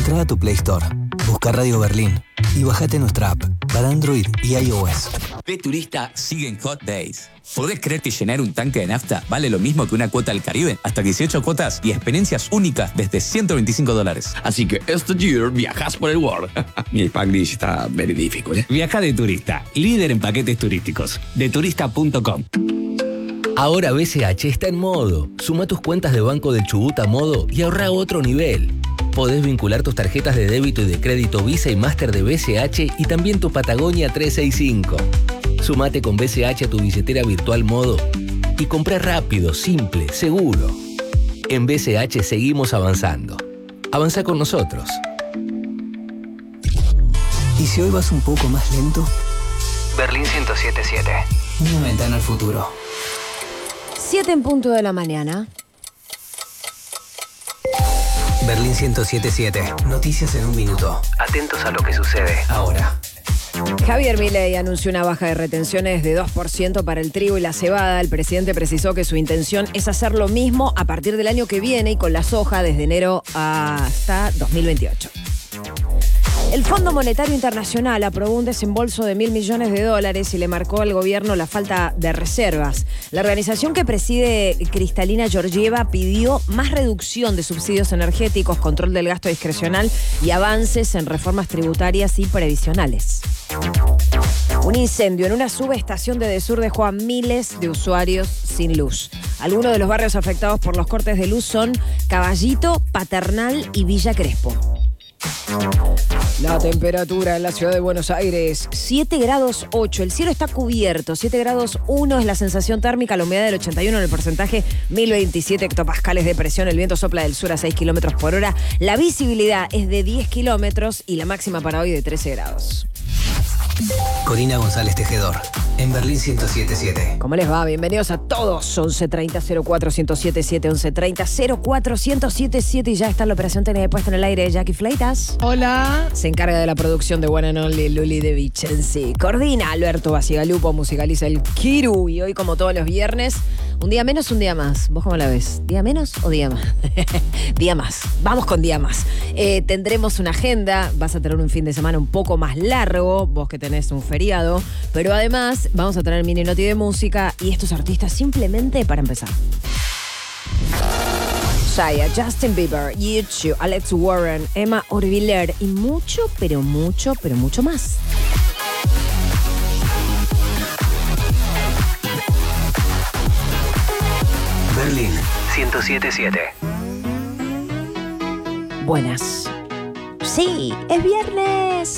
Entra a tu Play Store, busca Radio Berlín y bájate nuestra app para Android y iOS. De Turista siguen Hot Days. ¿Podés creer que llenar un tanque de nafta vale lo mismo que una cuota al Caribe? Hasta 18 cuotas y experiencias únicas desde $125. Así que este year viajas por el world. Mi Spanglish está very difficult, ¿eh? Viaja de Turista, líder en paquetes turísticos. Deturista.com. Ahora BCH está en modo. Suma tus cuentas de Banco del Chubut a modo y ahorra a otro nivel. Podés vincular tus tarjetas de débito y de crédito Visa y Master de BCH y también tu Patagonia 365. Sumate con BCH a tu billetera virtual Modo y comprá rápido, simple, seguro. En BCH seguimos avanzando. Avanza con nosotros. ¿Y si hoy vas un poco más lento? Berlín 107.7. Una ventana al futuro. 7 en punto de la mañana. Berlín 107.7. Noticias en un minuto. Atentos a lo que sucede Ahora. Javier Milei anunció una baja de retenciones de 2% para el trigo y la cebada. El presidente precisó que su intención es hacer lo mismo a partir del año que viene y con la soja desde enero hasta 2028. El Fondo Monetario Internacional aprobó un desembolso de $1.000 millones y le marcó al gobierno la falta de reservas. La organización que preside Kristalina Georgieva pidió más reducción de subsidios energéticos, control del gasto discrecional y avances en reformas tributarias y previsionales. Un incendio en una subestación de Edesur dejó a miles de usuarios sin luz. Algunos de los barrios afectados por los cortes de luz son Caballito, Paternal y Villa Crespo. La temperatura en la ciudad de Buenos Aires, 7 grados 8. El cielo está cubierto, 7 grados 1 es la sensación térmica, la humedad del 81 en el porcentaje, 1027 hectopascales de presión, el viento sopla del sur a 6 kilómetros por hora, la visibilidad es de 10 kilómetros y la máxima para hoy de 13 grados. Corina González Tejedor, en Berlín 107.7. ¿Cómo les va? Bienvenidos a todos. 1130-04-1077, 1130-04-1077 y ya está la operación técnica puesta en el aire. Jackie Fleitas. Hola. Se encarga de la producción de One and Only Luli de Vicenzi. Coordina Alberto Basigalupo, musicaliza el Kiru. Y hoy, como todos los viernes, un día menos, un día más. ¿Vos cómo la ves? ¿Día menos o día más? Día más. Vamos con día más. Tendremos una agenda. Vas a tener un fin de semana un poco más largo. Vos que tenés un feriado. Pero además, vamos a tener mini noti de música y estos artistas simplemente para empezar. Shaya, Justin Bieber, U2, Alex Warren, Emma Orviller y mucho, pero mucho, pero mucho más. Berlín 107.7. Buenas. Sí, es viernes.